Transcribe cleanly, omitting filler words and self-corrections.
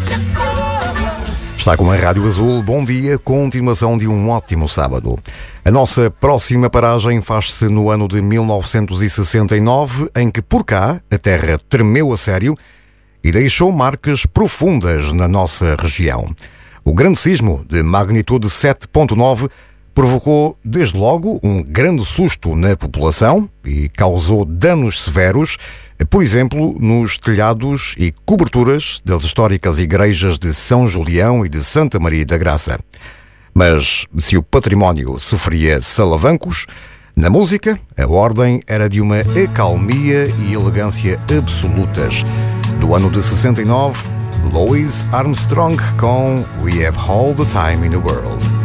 Está com a Rádio Azul, bom dia, continuação de um ótimo sábado. A nossa próxima paragem faz-se no ano de 1969, em que por cá a terra tremeu a sério e deixou marcas profundas na nossa região. O grande sismo, de magnitude 7.9, provocou desde logo um grande susto na população e causou danos severos, por exemplo, nos telhados e coberturas das históricas igrejas de São Julião e de Santa Maria da Graça. Mas se o património sofria salavancos, na música a ordem era de uma acalmia e elegância absolutas. Do ano de 69, Louis Armstrong com We Have All the Time in the World.